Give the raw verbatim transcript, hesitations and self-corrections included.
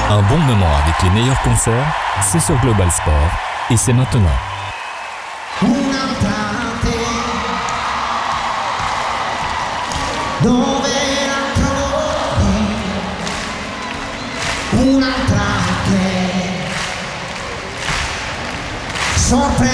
Un bon moment avec les meilleurs concerts, c'est sur Global Sport et c'est maintenant. Dove la trovi? Un'altra che sorprende.